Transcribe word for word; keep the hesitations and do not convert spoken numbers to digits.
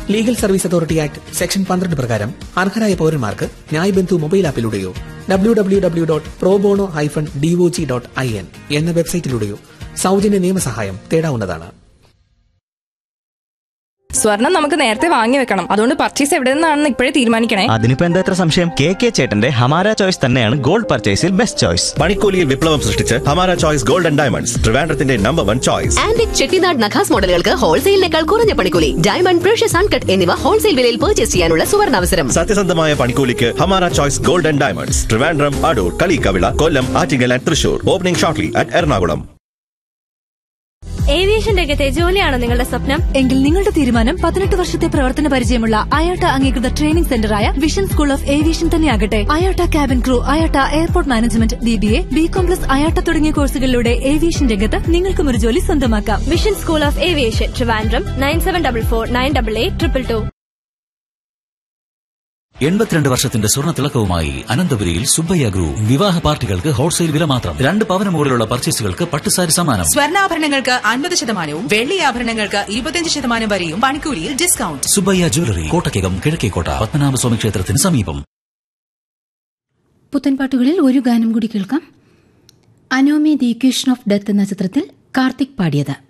Legal service authority act section പന്ത്രണ്ട് പ്രകാരം അർഹരായ പൌരന്മാർക്ക് ന്യായ് ബന്ധു mobile ആപ്പിലൂടെയോ W W W dot pro bono hyphen DOG dot I N എന്ന വെബ്സൈറ്റിലൂടെയോ സൗജന്യ നിയമസഹായം തേടാവുന്നതാണ്. സ്വർണം നമുക്ക് നേരത്തെ വാങ്ങി വെക്കണം, അതുകൊണ്ട് പർച്ചേസ് എവിടെ നിന്നാണെന്ന് ഇപ്പോഴേ തീരുമാനിക്കണേ. അതിനിപ്പോ എന്താ ഇത്ര സംശയം? കെ കെ ചേട്ടന്റെ ഹമാര ചോയ്സ് തന്നെയാണ് ഗോൾഡ് പർച്ചേസിൽ ബെസ്റ്റ് ചോയ്സ്. പണിക്കൂലിയിൽ വിപ്ലവം സൃഷ്ടിച്ച് Hamara choice gold and diamonds, ട്രിവാൻഡ്രത്തിന്റെ number one choice. Antique Chettinad നഖാസ് മോഡലുകൾക്ക് ഹോൾസെയിലിനേക്കാൾ കുറഞ്ഞ പണിക്കൂലി. ഡയമണ്ട്, പ്രഷ്യസ് അൺകട്ട് എന്നിവ ഹോൾസെയിൽ വിലയിൽ പർച്ചേസ് ചെയ്യാനുള്ള സുവർണാവസരം. സത്യസന്ധമായ പണിക്കൂലിക്ക് Hamara choice gold and diamonds, Trivandrum, Adoor, Kaliyikkavila, Kollam, Attingal and Thrissur. Opening shortly at Ernakulam. Aviation രംഗത്തെ ജോലിയാണോ നിങ്ങളുടെ സ്വപ്നം? എങ്കിൽ നിങ്ങളുടെ തീരുമാനം പതിനെട്ട് വർഷത്തെ പ്രവർത്തന പരിചയമുള്ള അയോട്ട അംഗീകൃത training സെന്ററായ vision school of aviation തന്നെയാകട്ടെ. അയോട്ട cabin crew, അയോട്ട airport management, B B A, B കോംപ്ലസ്, അയോട്ട തുടങ്ങിയ കോഴ്സുകളിലൂടെ ഏവിയേഷൻ രംഗത്ത് നിങ്ങൾക്കും ഒരു ജോലി സ്വന്തമാക്കാം. Vision school of aviation, Trivandrum, nine seven double four nine double eight triple two. എൺപത്തിരണ്ട് വർഷത്തിന്റെ സ്വർണ്ണ തിളക്കവുമായി അനന്തപുരിയിൽ സുബ്ബയ്യ ഗ്രൂപ്പ്. വിവാഹ പാർട്ടികൾക്ക് ഹോൾസെയിൽ വില മാത്രം. രണ്ട് പവന് മുകളിലുള്ള പർച്ചേസുകൾക്ക് പട്ടുസാരി സമ്മാനം. സ്വർണ്ണാഭരണങ്ങൾക്ക് അൻപത് ശതമാനവും വെള്ളി ആഭരണങ്ങൾക്ക് ഇരുപത്തിയഞ്ച് ശതമാനം വരെയും പണിക്കൂലിയിൽ ഡിസ്കൗണ്ട്. സുബ്ബയ്യ ജ്വല്ലറി, കോട്ടക്കകം, കിഴക്കേക്കോട്ട, പത്മനാഭസ്വാമി ക്ഷേത്രത്തിന് സമീപം. പുത്തൻപാട്ടുകളിൽ ഒരു ഗാനം കൂടി കേൾക്കാം. Anomie the equation of death എന്ന ചിത്രത്തിൽ കാർത്തിക് പാടിയത്.